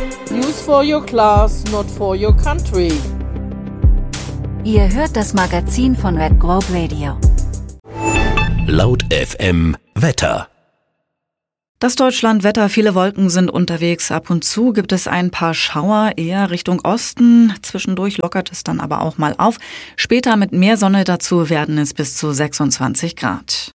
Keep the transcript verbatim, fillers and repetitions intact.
News for your class, not for your country. Ihr hört das Magazin von Red Globe Radio. Laut F M Wetter. Das Deutschlandwetter, viele Wolken sind unterwegs. Ab und zu gibt es ein paar Schauer, eher Richtung Osten. Zwischendurch lockert es dann aber auch mal auf. Später mit mehr Sonne dazu werden es bis zu sechsundzwanzig Grad.